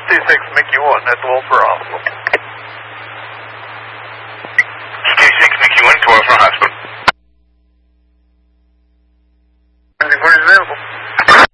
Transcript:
C6 Mickey 1 at the Wolfer Hospital. C6 Mickey 1 to Wolfer Hospital. Anything for available.